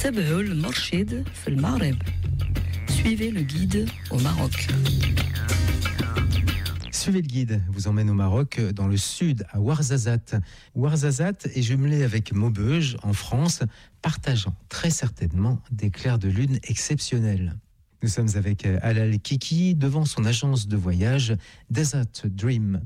تابعوا المرشد في المغرب. Suivez le guide au Maroc. Suivez le guide, vous emmène au Maroc, dans le sud, à Ouarzazate. Ouarzazate est jumelé avec Maubeuge, en France, partageant très certainement des clairs de lune exceptionnels. Nous sommes avec Halal Kiki, devant son agence de voyage Desert Dream.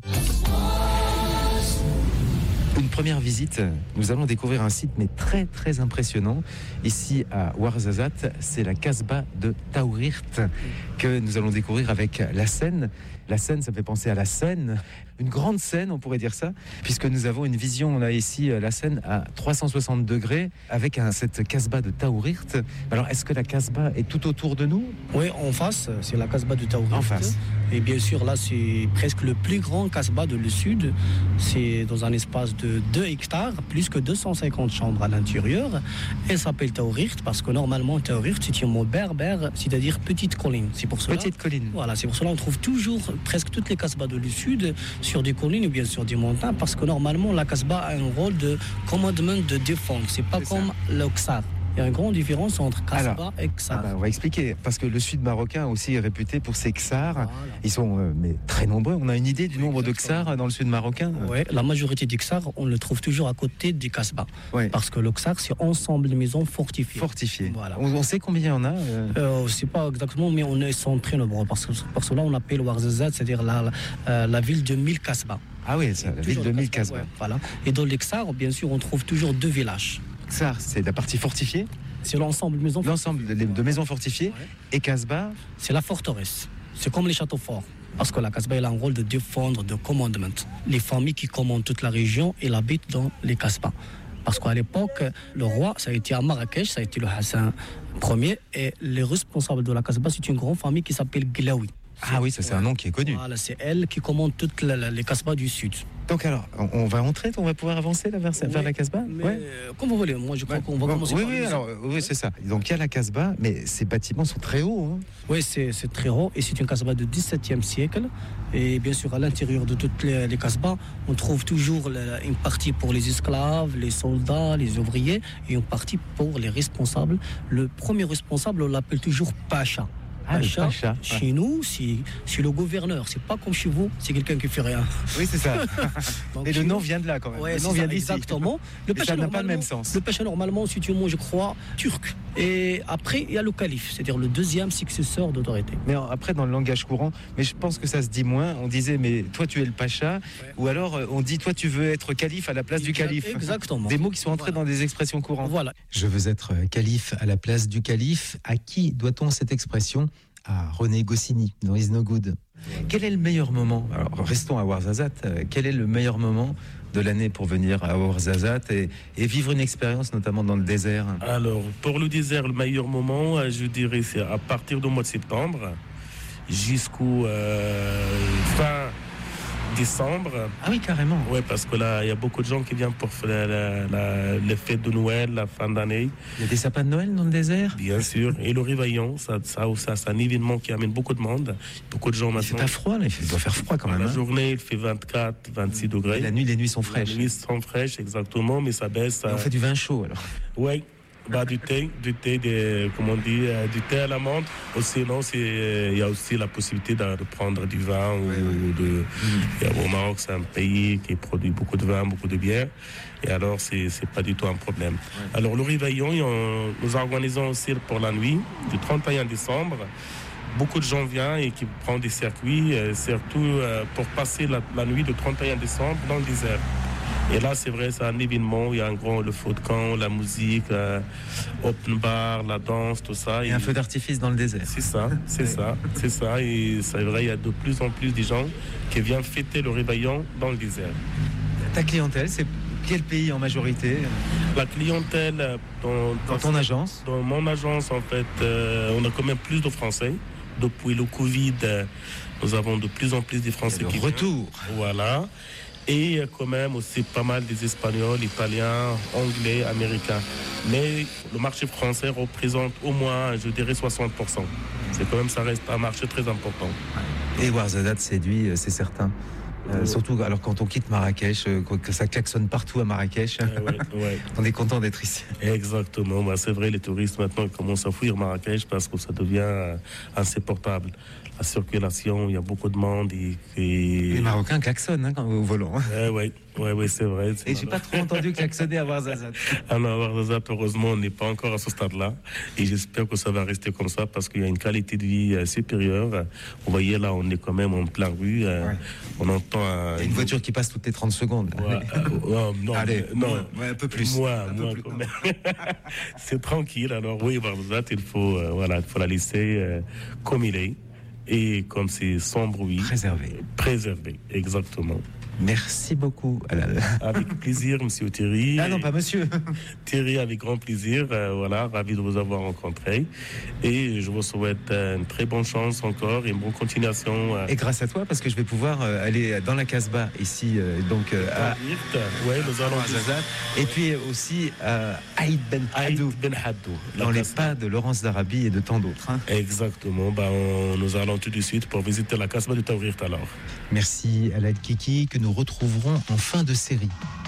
Une première visite, nous allons découvrir un site mais très très impressionnant. Ici à Ouarzazate, c'est la Casbah de Taourirt que nous allons découvrir avec la Seine. La Seine, ça fait penser à la Seine, une grande Seine, on pourrait dire ça, puisque nous avons une vision, on a ici la Seine à 360 degrés avec cette Casbah de Taourirt. Alors, est-ce que la Casbah est tout autour de nous ? Oui, en face, c'est la Casbah de Taourirt. En face. Et bien sûr, là, c'est presque le plus grand Casbah de le sud. C'est dans un espace de 2 hectares, plus que 250 chambres à l'intérieur. Elle s'appelle Taourirt parce que normalement, Taourirt, c'est un mot berbère, c'est-à-dire petite colline. C'est pour cela, petite colline. Voilà, c'est pour cela qu'on trouve toujours presque toutes les Casbahs de le sud sur des collines ou bien sur des montagnes, parce que normalement, la Casbah a un rôle de commandement de défense. C'est pas comme le Ksar. Il y a une grande différence entre Casbah et Ksar. On va expliquer, parce que le sud marocain aussi est réputé pour ses Ksars. Voilà. Ils sont mais très nombreux. On a une idée du nombre de Ksars dans le sud marocain ? Oui, la majorité des Ksars, on le trouve toujours à côté des Casbahs. Ouais. Parce que le Ksar, c'est ensemble de maisons fortifiées. Voilà. On sait combien il y en a Je ne sais pas exactement, mais on sont très nombreux. Parce que là, on appelle Ouarzazate, c'est-à-dire la ville de 1000 Casbahs. Ah oui, c'est la ville de 1000 Casbahs. Ouais, voilà. Et dans les Ksars, bien sûr, on trouve toujours 2 villages. Ksar, c'est la partie fortifiée ? C'est l'ensemble de maisons fortifiées. L'ensemble de maisons fortifiées. Ouais. Et Casbah ? C'est la forteresse. C'est comme les châteaux forts. Parce que la Casbah, elle a un rôle de défendre, de commandement. Les familles qui commandent toute la région, elles habitent dans les Casbahs. Parce qu'à l'époque, le roi, ça a été à Marrakech, ça a été le Hassan Ier. Et les responsables de la Casbah, c'est une grande famille qui s'appelle Glaoui. Ah oui, ça c'est un nom qui est connu. Voilà, c'est elle qui commande toutes les Casbahs du sud. Donc alors, on va entrer, on va pouvoir avancer là, vers la Casbah ? Comme vous voulez, moi je crois qu'on va commencer par les oui, c'est ça. Donc il y a la Casbah, mais ces bâtiments sont très hauts. Hein. Oui, c'est très haut et c'est une Casbah de 17e siècle. Et bien sûr, à l'intérieur de toutes les Casbahs, on trouve toujours une partie pour les esclaves, les soldats, les ouvriers et une partie pour les responsables. Le premier responsable, on l'appelle toujours Pacha. Pacha, chez nous, c'est le gouverneur. C'est pas comme chez vous, c'est quelqu'un qui fait rien. Oui, c'est ça. Donc, et le nom vient de là quand même. Ouais, le nom vient d'ici. Exactement. Ça n'a pas le même sens. Le Pacha, normalement, c'est un mot, je crois, turc. Et après, il y a le calife, c'est-à-dire le deuxième successeur d'autorité. Mais après, dans le langage courant, mais je pense que ça se dit moins. On disait, mais toi, tu es le Pacha. Ouais. Ou alors, on dit, toi, tu veux être calife à la place du calife. Exactement. Des mots qui sont entrés dans des expressions courantes. Voilà. Je veux être calife à la place du calife. À qui doit-on cette expression ? À René Goscinny, dans Is No Good. Quel est le meilleur moment ? Alors, restons à Ouarzazate. Quel est le meilleur moment de l'année pour venir à Ouarzazate et vivre une expérience, notamment dans le désert ? Alors, pour le désert, le meilleur moment, je dirais, c'est à partir du mois de septembre jusqu'au fin décembre. Ah oui, carrément. Oui, parce que là, il y a beaucoup de gens qui viennent pour faire les fêtes de Noël, la fin d'année. Il y a des sapins de Noël dans le désert ? Bien sûr. Et le réveillon, ça c'est un événement qui amène beaucoup de monde. Beaucoup de gens maintenant. Il fait pas froid, là. Il doit faire froid quand même. La journée, il fait 24, 26 degrés. Et la nuit, les nuits sont fraîches. Les nuits sont fraîches, exactement, mais ça baisse. Et on fait du vin chaud, alors. Oui. Du thé, comment on dit, du thé à l'amande. Sinon, il y a aussi la possibilité de prendre du vin au Maroc, c'est un pays qui produit beaucoup de vin, beaucoup de bière. Et alors, c'est pas du tout un problème. Ouais. Alors, le réveillon, nous organisons aussi pour la nuit, du 31 décembre. Beaucoup de gens viennent et qui prennent des circuits, surtout pour passer la nuit du 31 décembre dans le désert. Et là, c'est vrai, c'est un événement. Il y a le feu de camp, la musique, open bar, la danse, tout ça. Et un feu d'artifice dans le désert. C'est ça. Et c'est vrai, il y a de plus en plus de gens qui viennent fêter le réveillon dans le désert. Ta clientèle, c'est quel pays en majorité ? La clientèle dans ton agence ? Dans mon agence, en fait, on a quand même plus de Français. Depuis le Covid, nous avons de plus en plus de Français qui retour. Voilà. Et quand même aussi pas mal des Espagnols, Italiens, Anglais, Américains. Mais le marché français représente au moins, je dirais, 60%. C'est quand même, ça reste un marché très important. Et Ouarzazate séduit, c'est certain. Surtout alors quand on quitte Marrakech, que ça klaxonne partout à Marrakech. Ouais. On est content d'être ici. Exactement. Bah, c'est vrai, les touristes maintenant commencent à fuir Marrakech parce que ça devient insupportable. La circulation, il y a beaucoup de monde. Les Marocains klaxonnent au volant. Oui, c'est vrai. Et j'ai pas trop entendu klaxonner à Ouarzazate. À Ouarzazate, heureusement, on n'est pas encore à ce stade-là. Et j'espère que ça va rester comme ça parce qu'il y a une qualité de vie supérieure. Vous voyez, là, on est quand même en plein rue. On entend il y a une voiture qui passe toutes les 30 secondes. Non, allez, un peu plus. Moins quand même. C'est tranquille. Alors oui, Ouarzazate, il faut la laisser comme il est. Et comme c'est sans bruit. Préservé, exactement. Merci beaucoup, Alal. Avec plaisir, monsieur Thierry. Ah non, pas monsieur. Thierry, avec grand plaisir. Ravi de vous avoir rencontré. Et je vous souhaite une très bonne chance encore et une bonne continuation. Et grâce à toi, parce que je vais pouvoir aller dans la Casbah, ici, à nous allons Ouarzazate. Et puis aussi à Aïd Ben Haddou. Dans les pas de Laurence d'Arabie et de tant d'autres. Exactement. Nous allons tout de suite pour visiter la Casbah de Taourir alors. Merci Alal Kiki, que nous retrouverons en fin de série.